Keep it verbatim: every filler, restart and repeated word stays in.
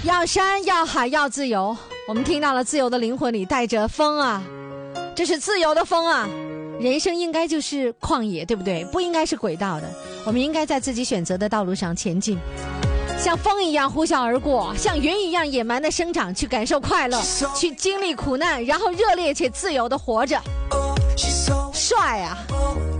要山要海要自由，我们听到了自由的灵魂里带着风啊，这是自由的风啊。人生应该就是旷野，对不对？不应该是轨道的，我们应该在自己选择的道路上前进，像风一样呼啸而过，像云一样野蛮的生长，去感受快乐，去经历苦难，然后热烈且自由的活着。帅啊！